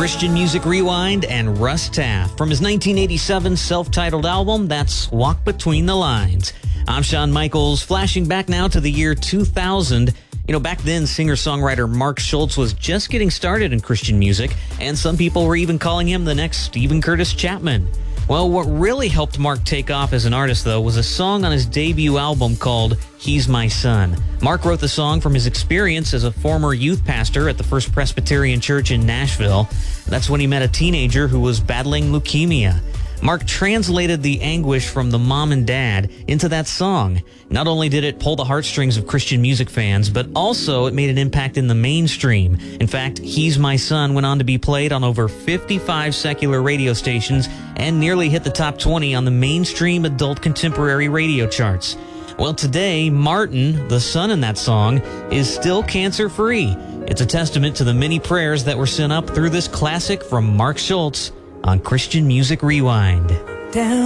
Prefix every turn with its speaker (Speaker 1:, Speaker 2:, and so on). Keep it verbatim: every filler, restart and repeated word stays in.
Speaker 1: Christian Music Rewind and Russ Taff from his nineteen eighty-seven self-titled album, that's Walk Between the Lines. I'm Shawn Michaels, flashing back now to the year two thousand. You know, back then, singer-songwriter Mark Schultz was just getting started in Christian music, and some people were even calling him the next Stephen Curtis Chapman. Well, what really helped Mark take off as an artist, though, was a song on his debut album called He's My Son. Mark wrote the song from his experience as a former youth pastor at the First Presbyterian Church in Nashville. That's when he met a teenager who was battling leukemia. Mark translated the anguish from the mom and dad into that song. Not only did it pull the heartstrings of Christian music fans, but also it made an impact in the mainstream. In fact, He's My Son went on to be played on over fifty-five secular radio stations and nearly hit the top twenty on the mainstream adult contemporary radio charts. Well, today, Martin, the son in that song, is still cancer-free. It's a testament to the many prayers that were sent up through this classic from Mark Schultz on Christian Music Rewind. Down